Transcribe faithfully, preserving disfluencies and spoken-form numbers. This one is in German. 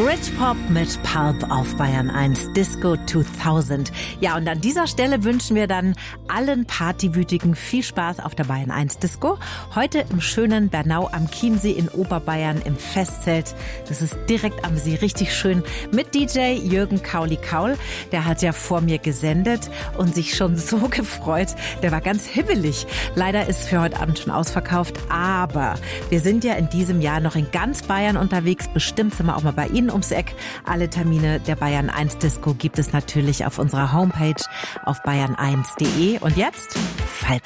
Britpop mit Pulp auf Bayern eins, Disco zweitausend. Ja, und an dieser Stelle wünschen wir dann allen Partywütigen viel Spaß auf der Bayern eins Disco. Heute im schönen Bernau am Chiemsee in Oberbayern im Festzelt. Das ist direkt am See, richtig schön mit D J Jürgen Kauli-Kaul. Der hat ja vor mir gesendet und sich schon so gefreut. Der war ganz hibbelig. Leider ist für heute Abend schon ausverkauft, aber wir sind ja in diesem Jahr noch in ganz Bayern unterwegs. Bestimmt sind wir auch mal bei Ihnen ums Eck. Alle Termine der Bayern eins Disco gibt es natürlich auf unserer Homepage auf bayern eins punkt de. Und jetzt Falco.